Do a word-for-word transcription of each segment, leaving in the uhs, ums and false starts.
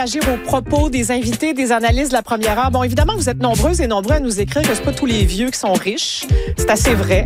Agir aux propos des invités, des analystes de la première heure. Bon, évidemment, vous êtes nombreuses et nombreux à nous écrire que c'est pas tous les vieux qui sont riches. C'est assez vrai.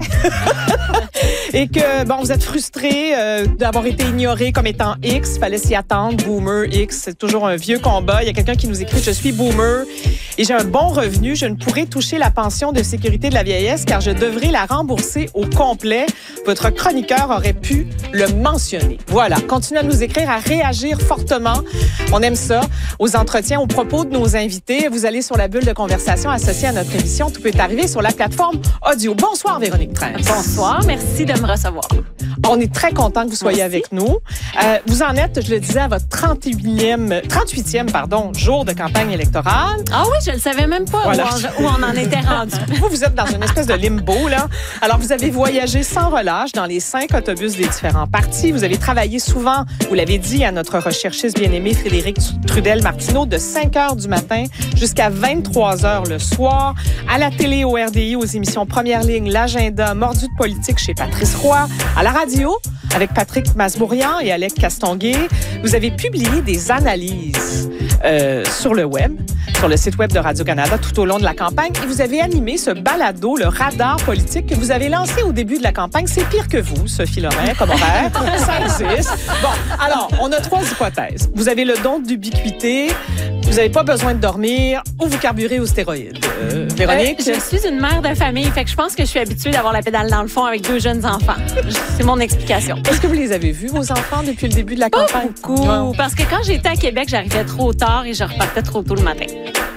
Et que, bon, vous êtes frustrés euh, d'avoir été ignorés comme étant X. Fallait s'y attendre. Boomer, X, c'est toujours un vieux combat. Il y a quelqu'un qui nous écrit « Je suis boomer et j'ai un bon revenu. Je ne pourrai toucher la pension de sécurité de la vieillesse car je devrais la rembourser au complet. » Votre chroniqueur aurait pu le mentionner. Voilà. Continuez à nous écrire, à réagir fortement. On aime ça. Aux entretiens, aux propos de nos invités. Vous allez sur la bulle de conversation associée à notre émission. Tout peut arriver sur la plateforme audio. Bonsoir, Véronique Trens. Bonsoir. Merci de me recevoir. On est très content que vous soyez Merci. avec nous. Euh, vous en êtes, je le disais, à votre trente-huitième, trente-huitième pardon, jour de campagne électorale. Ah oui, je ne le savais même pas voilà. où, on, où on en était rendu. Vous, vous êtes dans une espèce de limbo, là. Alors, vous avez voyagé sans relâche dans les cinq autobus des différents partis. Vous avez travaillé souvent, vous l'avez dit, à notre recherchiste bien-aimé Frédéric Trudel-Martineau, de cinq heures du matin jusqu'à vingt-trois heures le soir. À la télé, au R D I, aux émissions Première Ligne, L'Agenda, Mordu de politique chez Patrice Roy. À la radio, avec Patrick Masbourian et Alec Castonguay. Vous avez publié des analyses euh, sur le web, sur le site web de Radio-Canada tout au long de la campagne. Et vous avez animé ce balado, le radar politique, que vous avez lancé au début de la campagne. C'est pire que vous, Sophie Lorrain, comme horaire. Ça existe. Bon, alors, on a trois hypothèses. Vous avez le don d'ubiquité, vous n'avez pas besoin de dormir ou vous carburez aux stéroïdes. Euh, Véronique? Euh, je suis une mère de famille, fait que je pense que je suis habituée d'avoir la pédale dans le fond avec deux jeunes enfants. C'est mon explication. Est-ce que vous les avez vus, vos enfants, depuis le début de la pas campagne? Beaucoup, ouais. Parce que quand j'étais à Québec, j'arrivais trop tard et je repartais trop tôt le matin.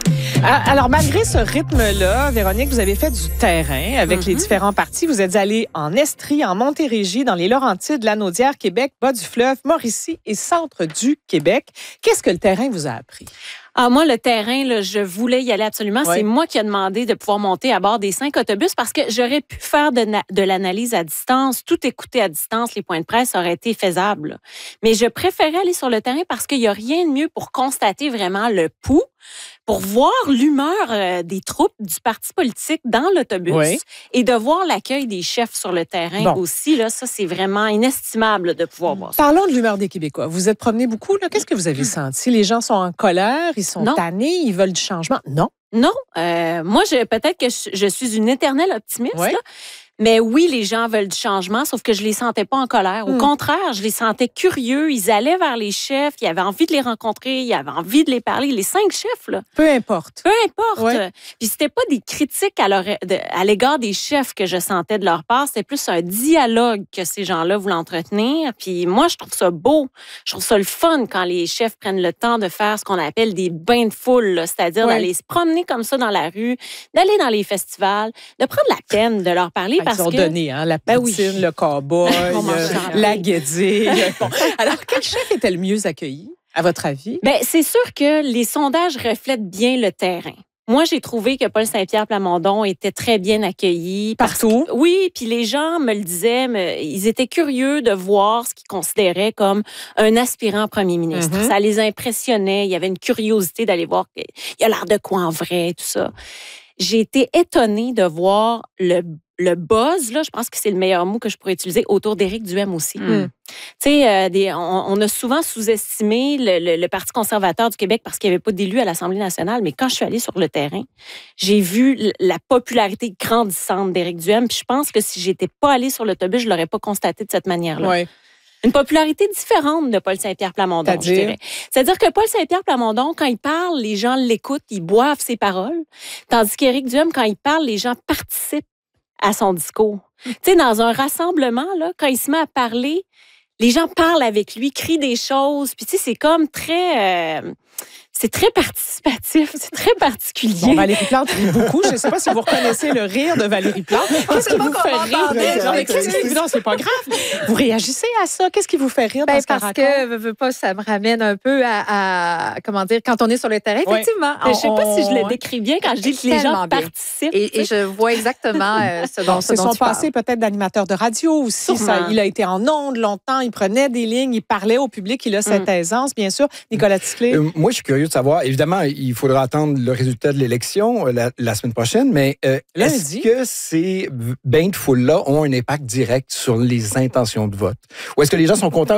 Alors, malgré ce rythme-là, Véronique, vous avez fait du terrain avec mm-hmm. les différents partis. Vous êtes allée en Estrie, en Montérégie, dans les Laurentides, Lanaudière, Québec, Bas-du-Fleuve, Mauricie et centre du Québec. Qu'est-ce que le terrain vous a appris? Ah, moi, le terrain, là, je voulais y aller absolument. Ouais. C'est moi qui ai demandé de pouvoir monter à bord des cinq autobus parce que j'aurais pu faire de, na- de l'analyse à distance, tout écouter à distance, les points de presse, ça aurait été faisable. Mais je préférais aller sur le terrain parce qu'il n'y a rien de mieux pour constater vraiment le pouls, pour voir l'humeur euh, des troupes du parti politique dans l'autobus oui. et de voir l'accueil des chefs sur le terrain bon. aussi. Là, ça, c'est vraiment inestimable de pouvoir voir ça. Parlons de l'humeur des Québécois. Vous êtes promenés beaucoup. Là. Qu'est-ce que vous avez senti? Les gens sont en colère, ils sont non. tannés, ils veulent du changement? Non. Non. Euh, moi, je, peut-être que je, je suis une éternelle optimiste, oui. là. Mais oui, les gens veulent du changement, sauf que je les sentais pas en colère. Au mmh. contraire, je les sentais curieux. Ils allaient vers les chefs, ils avaient envie de les rencontrer, ils avaient envie de les parler. Les cinq chefs, là. Peu importe. Peu importe. Ouais. Puis c'était pas des critiques à, leur, de, à l'égard des chefs que je sentais de leur part. C'était plus un dialogue que ces gens-là voulaient entretenir. Puis moi, je trouve ça beau. Je trouve ça le fun quand les chefs prennent le temps de faire ce qu'on appelle des bains de foule, là. C'est-à-dire ouais. d'aller se promener comme ça dans la rue, d'aller dans les festivals, de prendre la peine de leur parler. Ils ont que... donné, hein, la poutine, ben oui. le cow-boy, le, la guédille. Bon. Alors, quel chef était le mieux accueilli, à votre avis? Ben, c'est sûr que les sondages reflètent bien le terrain. Moi, j'ai trouvé que Paul Saint-Pierre Plamondon était très bien accueilli. Partout? Que, oui, puis les gens me le disaient, me, ils étaient curieux de voir ce qu'ils considéraient comme un aspirant premier ministre. Mm-hmm. Ça les impressionnait. Il y avait une curiosité d'aller voir qu'il a l'air de quoi en vrai, tout ça. J'ai été étonnée de voir le Le buzz, là, je pense que c'est le meilleur mot que je pourrais utiliser autour d'Éric Duhaime aussi. Mm. Tu sais, euh, des, on, on a souvent sous-estimé le, le, le Parti conservateur du Québec parce qu'il n'y avait pas d'élus à l'Assemblée nationale, mais quand je suis allée sur le terrain, j'ai vu la popularité grandissante d'Éric Duhaime, puis je pense que si j'étais pas allée sur l'autobus, je l'aurais pas constaté de cette manière-là. Ouais. Une popularité différente de Paul Saint-Pierre Plamondon, C'est-à-dire? je dirais. C'est-à-dire que Paul Saint-Pierre Plamondon, quand il parle, les gens l'écoutent, ils boivent ses paroles, tandis qu'Éric Duhaime, quand il parle, les gens participent à son discours. Tu sais, dans un rassemblement, là, quand il se met à parler, les gens parlent avec lui, crient des choses, puis tu sais, c'est comme très... Euh, c'est très participatif, c'est très particulier. Bon, Valérie Plante rit beaucoup. Je ne sais pas si vous reconnaissez le rire de Valérie Plante. Qu'est-ce qui vous fait rire? Non, mais qu'est-ce qui... non, c'est pas grave. Vous réagissez à ça? Qu'est-ce qui vous fait rire dans ben, ce qu'elle raconte? Parce que, veux pas, ça me ramène un peu à, à, comment dire, quand on est sur le terrain, effectivement. Ouais. On, je sais pas si je le décris bien quand je dis que les gens bien. participent. Et, et je vois exactement euh, ce dont, ce c'est dont son passé peut-être d'animateur de radio aussi. Ça, il a été en ondes longtemps, il prenait des lignes, il parlait au public, il a cette mm. aisance, bien sûr. Nicolas Ticlé? Euh, moi, je suis curieux de savoir, évidemment, il faudra attendre le résultat de l'élection la, la semaine prochaine, mais euh, est-ce que ces bains de foule-là ont un impact direct sur les intentions de vote? Ou est-ce que les gens sont contents